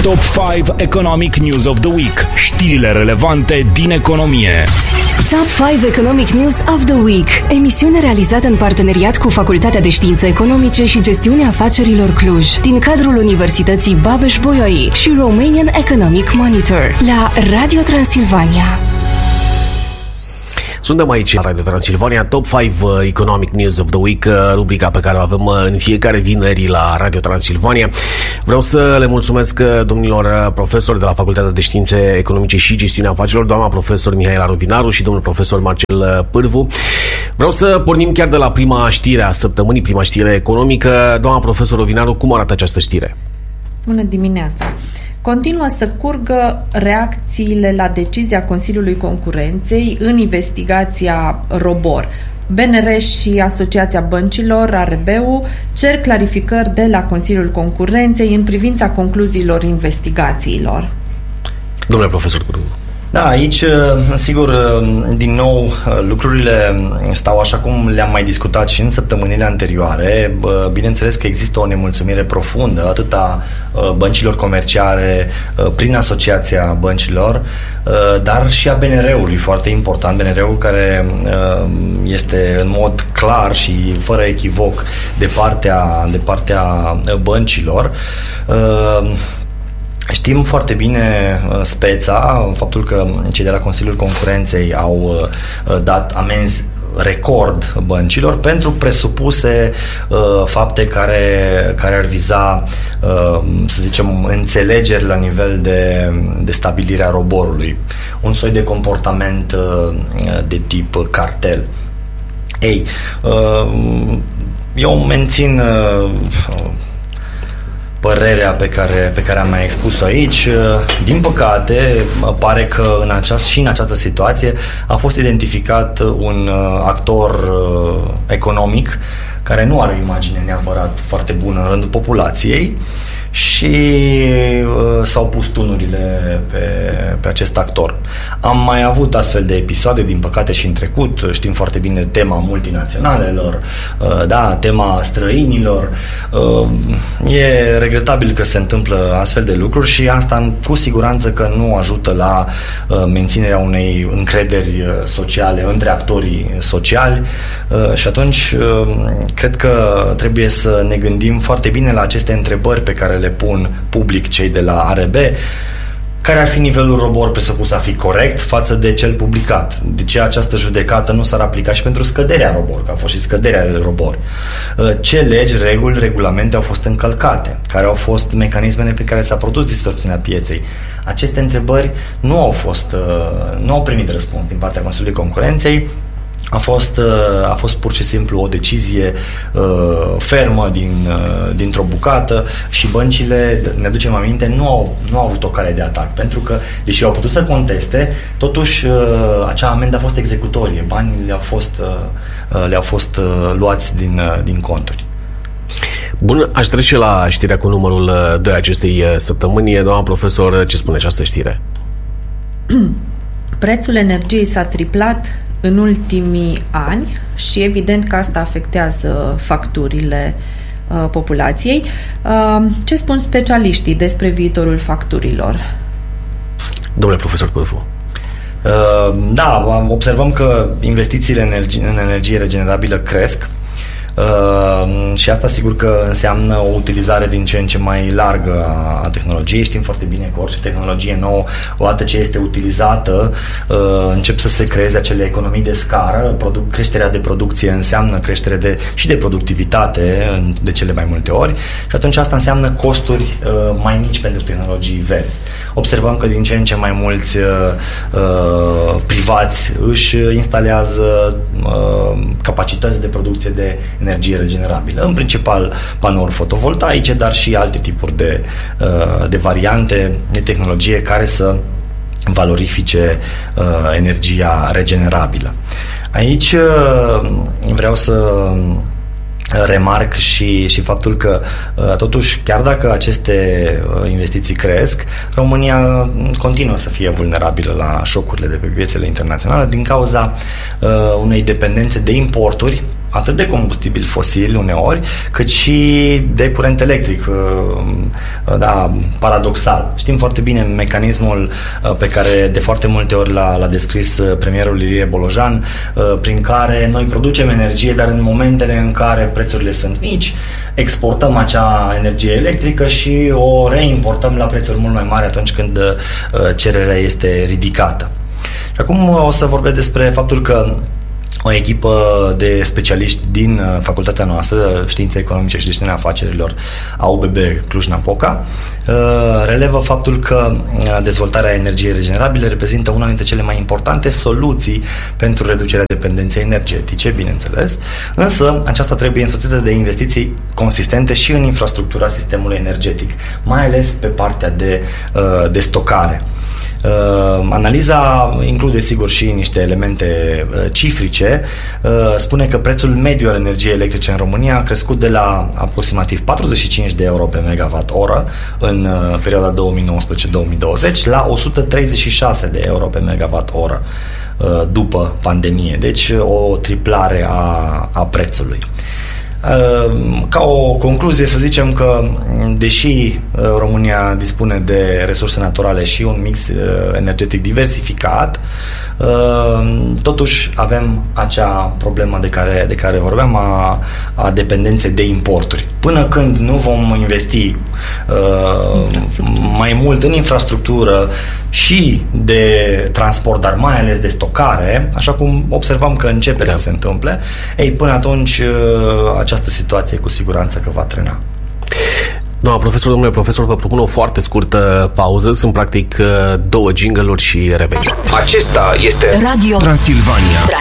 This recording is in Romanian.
Top 5 Economic News of the Week. Știrile relevante din economie. Top 5 Economic News of the Week. Emisiune realizată în parteneriat cu Facultatea de Științe Economice și Gestiunea Afacerilor Cluj, din cadrul Universității Babeș-Bolyai și Romanian Economic Monitor, la Radio Transilvania. Suntem aici la Radio Transilvania, Top 5 Economic News of the Week, rubrica pe care o avem în fiecare vineri la Radio Transilvania. Vreau să le mulțumesc domnilor profesori de la Facultatea de Științe Economice și Gestiunea Afacerilor, doamna profesor Mihaela Rovinaru și domnul profesor Marcel Pârvu. Vreau să pornim chiar de la prima știre a săptămânii, prima știre economică. Doamna profesor Rovinaru, cum arată această știre? Bună dimineața! Continuă să curgă reacțiile la decizia Consiliului Concurenței în investigația Robor. BNR și Asociația Băncilor, ARB-ul, cer clarificări de la Consiliul Concurenței în privința concluziilor investigațiilor. Domnule profesor Pârvu. Da, aici, sigur, din nou, lucrurile stau așa cum le-am mai discutat și în săptămânile anterioare. Bineînțeles că există o nemulțumire profundă, atât a băncilor comerciale, prin Asociația Băncilor, dar și a BNR-ului, foarte important, BNR-ul care este în mod clar și fără echivoc de partea băncilor. Știm foarte bine speța, faptul că cei de la Consiliul Concurenței au dat amenzi record băncilor pentru presupuse fapte care ar viza, să zicem, înțelegeri la nivel de stabilirea roborului. Un soi de comportament de tip cartel. Ei, eu mențin părerea pe care am mai expus-o aici. Din păcate, pare că în această situație a fost identificat un actor economic care nu are o imagine neapărat foarte bună în rândul populației și s-au pus tunurile pe acest actor. Am mai avut astfel de episoade, din păcate, și în trecut. Știm foarte bine tema multinaționalelor, da, tema străinilor. E regretabil că se întâmplă astfel de lucruri și asta cu siguranță că nu ajută la menținerea unei încrederi sociale între actorii sociali și atunci cred că trebuie să ne gândim foarte bine la aceste întrebări pe care le pun public cei de la ARB. Care ar fi nivelul robor presupus a fi corect față de cel publicat? De ce această judecată nu s-ar aplica și pentru scăderea robor, că a fost și scăderea robor? Ce legi, reguli, regulamente au fost încălcate? Care au fost mecanismele prin care s-a produs distorsiunea pieței? Aceste întrebări nu au primit răspuns din partea Consiliului Concurenței. A fost pur și simplu o decizie fermă dintr-o bucată și băncile, ne aducem aminte, nu au avut o cale de atac, pentru că, deși au putut să conteste, totuși acea amendă a fost executorie, banii le-au fost luați din conturi. Bun, aș trece la știrea cu numărul 2 acestei săptămâni. Doamna profesor, ce spune această știre? Prețul energiei s-a triplat în ultimii ani și evident că asta afectează facturile populației. Ce spun specialiștii despre viitorul facturilor? Domnule profesor Pârvu. Da, observăm că investițiile în energie regenerabilă cresc. Și asta sigur că înseamnă o utilizare din ce în ce mai largă a tehnologiei. Știm foarte bine că orice tehnologie nouă, odată ce este utilizată, încep să se creeze acele economii de scară. Creșterea de producție înseamnă creștere și de productivitate de cele mai multe ori și atunci asta înseamnă costuri mai mici pentru tehnologii verzi. Observăm că din ce în ce mai mulți privați își instalează capacități de producție de energie regenerabilă, în principal panouri fotovoltaice, dar și alte tipuri de variante de tehnologie care să valorifice energia regenerabilă. Aici vreau să remarc și faptul că totuși, chiar dacă aceste investiții cresc, România continuă să fie vulnerabilă la șocurile de pe piețele internaționale din cauza unei dependențe de importuri atât de combustibili fosili uneori, cât și de curent electric. Da, paradoxal. Știm foarte bine mecanismul pe care de foarte multe ori l-a descris premierul Ilie Bolojan, prin care noi producem energie, dar în momentele în care prețurile sunt mici, exportăm acea energie electrică și o reimportăm la prețuri mult mai mari atunci când cererea este ridicată. Și acum o să vorbesc despre faptul că o echipă de specialiști din facultatea noastră de Științe Economice și Gestiunea Afacerilor a UBB Cluj-Napoca relevă faptul că dezvoltarea energiei regenerabile reprezintă una dintre cele mai importante soluții pentru reducerea dependenței energetice, bineînțeles, însă aceasta trebuie însoțită de investiții consistente și în infrastructura sistemului energetic, mai ales pe partea de stocare. Analiza include sigur și niște elemente cifrice. Spune că prețul mediu al energiei electrice în România a crescut de la aproximativ 45 de euro pe megawatt-oră în perioada 2019-2020 la 136 de euro pe megawatt-oră după pandemie. Deci o triplare a prețului. Ca o concluzie, să zicem că deși România dispune de resurse naturale și un mix energetic diversificat, totuși avem acea problemă de care vorbeam a dependenței de importuri. Până când nu vom investi mai mult în infrastructură și de transport, dar mai ales de stocare, așa cum observăm că începe să se întâmple, până atunci această situație cu siguranță că va trena. Domnule profesor, vă propun o foarte scurtă pauză. Sunt practic 2 jingle-uri și revenim. Acesta este Radio Transilvania.